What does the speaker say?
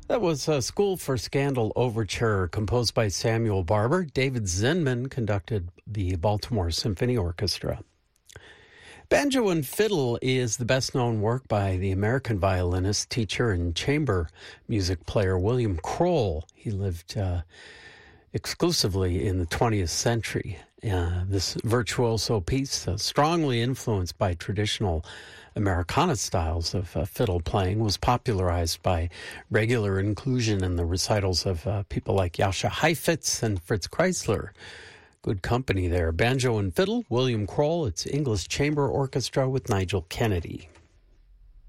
That was a School for Scandal Overture, composed by Samuel Barber. David Zinman conducted the Baltimore Symphony Orchestra. Banjo and Fiddle is the best-known work by the American violinist, teacher, and chamber music player William Kroll. He lived exclusively in the 20th century. This virtuoso piece, strongly influenced by traditional Americana styles of fiddle playing, was popularized by regular inclusion in the recitals of people like Jascha Heifetz and Fritz Kreisler. Good company there. Banjo and Fiddle, William Kroll. It's English Chamber Orchestra with Nigel Kennedy.